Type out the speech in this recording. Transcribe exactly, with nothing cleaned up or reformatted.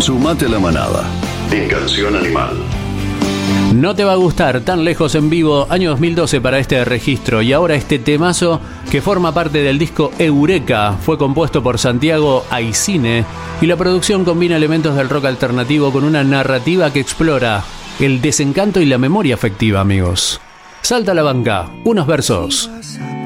Sumate a la manada. En Canción Animal. No te va a gustar, Tan Lejos en vivo, año dos mil doce para este registro. Y ahora este temazo que forma parte del disco Eureka fue compuesto por Santiago Aicine y la producción combina elementos del rock alternativo con una narrativa que explora el desencanto y la memoria afectiva, amigos. Salta a la banca, unos versos.